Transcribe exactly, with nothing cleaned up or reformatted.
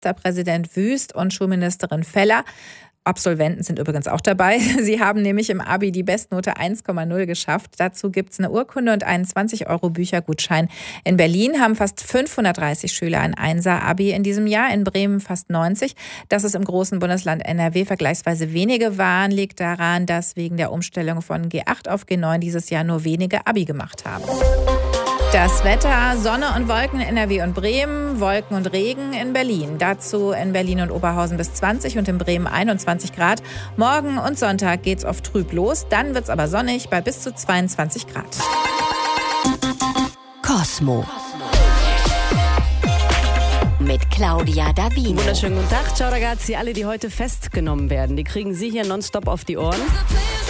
Präsident Wüst und Schulministerin Feller. Absolventen sind übrigens auch dabei. Sie haben nämlich im Abi die Bestnote eins Komma null geschafft. Dazu gibt es eine Urkunde und einen zwanzig Euro Büchergutschein. In Berlin haben fast fünfhundertdreißig Schüler ein Einser-Abi in diesem Jahr, in Bremen fast neunzig. Dass es im großen Bundesland N R W vergleichsweise wenige waren, liegt daran, dass wegen der Umstellung von G acht auf G neun dieses Jahr nur wenige Abi gemacht haben. Das Wetter, Sonne und Wolken in N R W und Bremen, Wolken und Regen in Berlin. Dazu in Berlin und Oberhausen bis zwanzig und in Bremen einundzwanzig Grad. Morgen und Sonntag geht's oft trüb los, dann wird's aber sonnig bei bis zu zweiundzwanzig Grad. Cosmo. Mit Claudia Davino. Wunderschönen guten Tag. Ciao ragazzi, alle, die heute festgenommen werden. Die kriegen Sie hier nonstop auf die Ohren.